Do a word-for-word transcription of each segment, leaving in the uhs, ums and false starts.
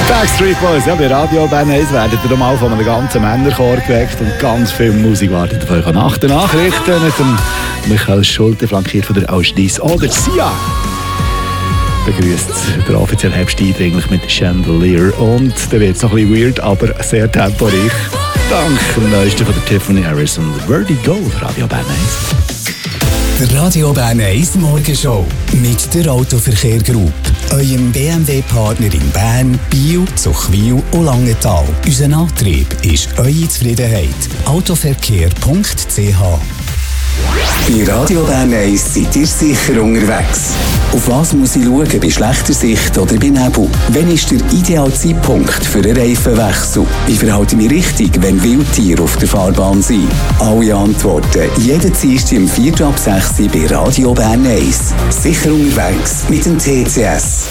Backstreet Boys, ja, bei Radio Bern eins werdet ihr mal von einem ganzen Männerchor geweckt und ganz viel Musik wartet auf euch nach den Nachrichten mit dem Michael Schulte, flankiert von der Ausschniss oder Sia. Begrüßt der offizielle Herbst eindringlich mit Chandelier und dann wird es noch ein bisschen weird, aber sehr temporeich. Dank dem Neuesten von der Tiffany Harris und Vertigo auf Radio Bern eins. Der Radio Bern eins Morgenshow mit der Autoverkehr Group, eurem B M W-Partner in Bern, Biel, Zuchwil und Langenthal. Unser Antrieb ist eure Zufriedenheit. autoverkehr punkt c h. Bei Radio Bern eins seid ihr sicher unterwegs. Auf was muss ich schauen bei schlechter Sicht oder bei Nebel? Wann ist der ideale Zeitpunkt für einen Reifenwechsel? Wie verhalte ich mich richtig, wenn Wildtiere auf der Fahrbahn sind? Alle Antworten jeden Dienstag um vier ab sechs bei Radio Bern eins. Sicher unterwegs mit dem T C S.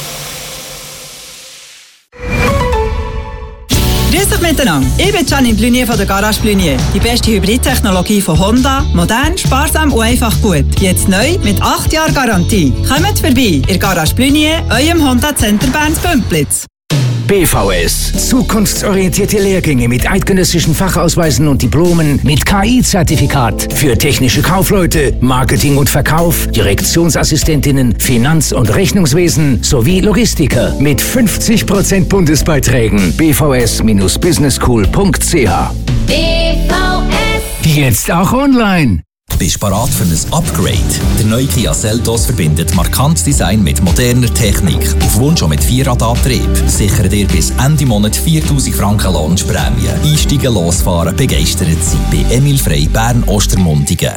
Grüß euch miteinander. Ich bin Janine Blunier von der Garage Blunier. Die beste Hybridtechnologie von Honda. Modern, sparsam und einfach gut. Jetzt neu mit acht Jahren Garantie. Kommt vorbei in Garage Blunier, eurem Honda Center Bern Bümplitz. B V S. Zukunftsorientierte Lehrgänge mit eidgenössischen Fachausweisen und Diplomen mit K I-Zertifikat für technische Kaufleute, Marketing und Verkauf, Direktionsassistentinnen, Finanz- und Rechnungswesen sowie Logistiker mit fünfzig Prozent Bundesbeiträgen. b v s Bindestrich business school punkt c h. B V S. Jetzt auch online. Bist du bereit für ein Upgrade? Der neue Kia Seltos verbindet markantes Design mit moderner Technik. Auf Wunsch auch mit Vierradantrieb. Sichere dir bis Ende Monat viertausend Franken Launchprämie. Einsteigen, losfahren, begeistert sein. Bei Emil Frey, Bern, Ostermundigen.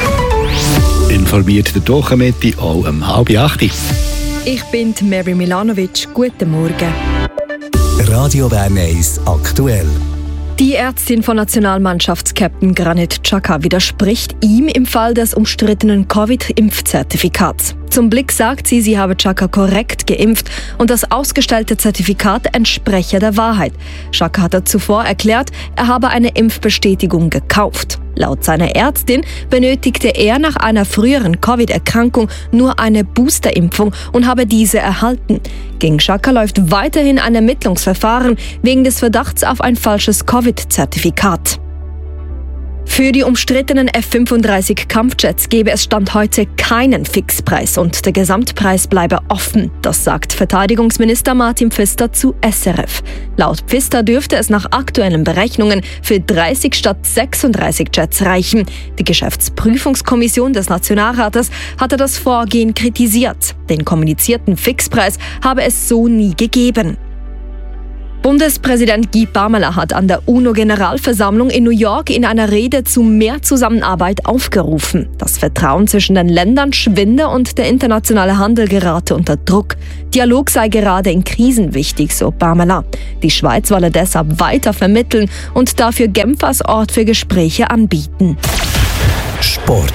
Informiert der Wochenmitte auch um halb acht. Ich bin Mary Milanovic. Guten Morgen. Radio Bern eins aktuell. Die Ärztin von Nationalmannschaftskapitän Granit Xhaka widerspricht ihm im Fall des umstrittenen Covid-Impfzertifikats. Zum Blick sagt sie, sie habe Xhaka korrekt geimpft und das ausgestellte Zertifikat entspreche der Wahrheit. Xhaka hatte zuvor erklärt, er habe eine Impfbestätigung gekauft. Laut seiner Ärztin benötigte er nach einer früheren Covid-Erkrankung nur eine Boosterimpfung und habe diese erhalten. Gegen Xhaka läuft weiterhin ein Ermittlungsverfahren wegen des Verdachts auf ein falsches Covid-Zertifikat. Für die umstrittenen F fünfunddreißig Kampfjets gebe es Stand heute keinen Fixpreis und der Gesamtpreis bleibe offen. Das sagt Verteidigungsminister Martin Pfister zu S R F. Laut Pfister dürfte es nach aktuellen Berechnungen für dreißig statt sechsunddreißig Jets reichen. Die Geschäftsprüfungskommission des Nationalrates hatte das Vorgehen kritisiert. Den kommunizierten Fixpreis habe es so nie gegeben. Bundespräsident Guy Parmelin hat an der UNO-Generalversammlung in New York in einer Rede zu mehr Zusammenarbeit aufgerufen. Das Vertrauen zwischen den Ländern schwinde und der internationale Handel gerate unter Druck. Dialog sei gerade in Krisen wichtig, so Parmelin. Die Schweiz wolle deshalb weiter vermitteln und dafür Genf als Ort für Gespräche anbieten. Sport.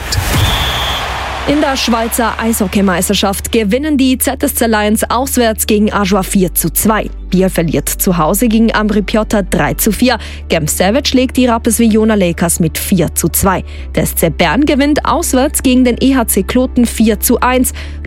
In der Schweizer Eishockeymeisterschaft gewinnen die Z S C Lions auswärts gegen Ajoie vier zu zwei. Biel verliert zu Hause gegen Ambri Piotta drei zu vier. Genf Savage schlägt die Rapperswil-Jona Lakers mit vier zu zwei. Der S C Bern gewinnt auswärts gegen den E H C Kloten vier zu eins.